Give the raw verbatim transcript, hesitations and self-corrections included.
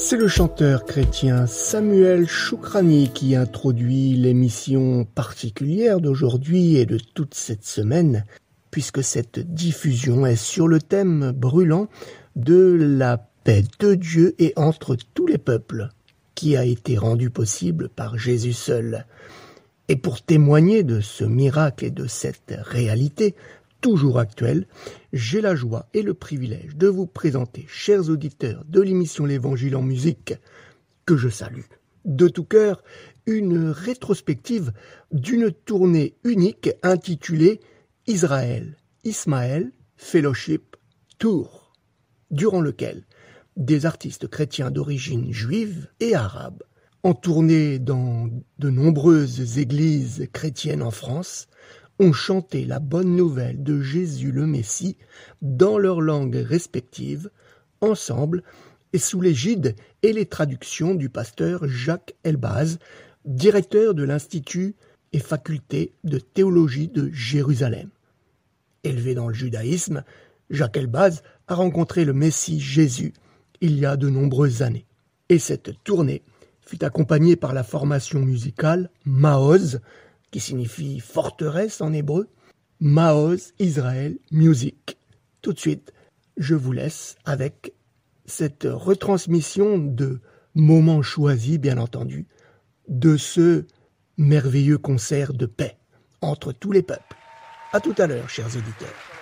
C'est le chanteur chrétien Samuel Choukrani qui introduit l'émission particulière d'aujourd'hui et de toute cette semaine, puisque cette diffusion est sur le thème brûlant de la paix de Dieu et entre tous les peuples, qui a été rendue possible par Jésus seul. Et pour témoigner de ce miracle et de cette réalité, toujours actuelle, j'ai la joie et le privilège de vous présenter, chers auditeurs de l'émission L'Évangile en musique, que je salue de tout cœur, une rétrospective d'une tournée unique intitulée Israël, Ismaël Fellowship Tour, durant lequel des artistes chrétiens d'origine juive et arabe, en tournée dans de nombreuses églises chrétiennes en France, ont chanté la bonne nouvelle de Jésus le Messie dans leurs langues respectives, ensemble et sous l'égide et les traductions du pasteur Jacques Elbaz, directeur de l'Institut et faculté de théologie de Jérusalem. Élevé dans le judaïsme, Jacques Elbaz a rencontré le Messie Jésus il y a de nombreuses années. Et cette tournée fut accompagnée par la formation musicale Maoz, qui signifie forteresse en hébreu, Maoz Israel Music. Tout de suite, je vous laisse avec cette retransmission de moments choisis, bien entendu, de ce merveilleux concert de paix entre tous les peuples. À tout à l'heure, chers auditeurs.